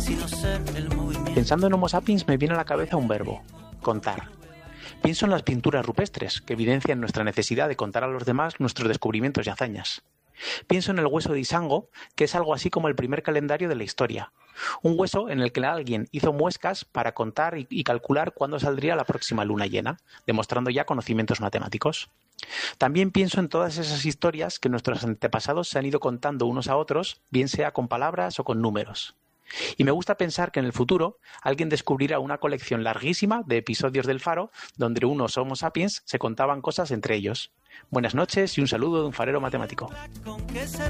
Pensando en Homo sapiens me viene a la cabeza un verbo: contar. Pienso en las pinturas rupestres, que evidencian nuestra necesidad de contar a los demás nuestros descubrimientos y hazañas. Pienso en el hueso de Isango, que es algo así como el primer calendario de la historia. Un hueso en el que alguien hizo muescas para contar y calcular cuándo saldría la próxima luna llena, demostrando ya conocimientos matemáticos. También pienso en todas esas historias que nuestros antepasados se han ido contando unos a otros, bien sea con palabras o con números. Y me gusta pensar que en el futuro alguien descubrirá una colección larguísima de episodios del Faro donde unos Homo sapiens se contaban cosas entre ellos. Buenas noches y un saludo de un farero matemático.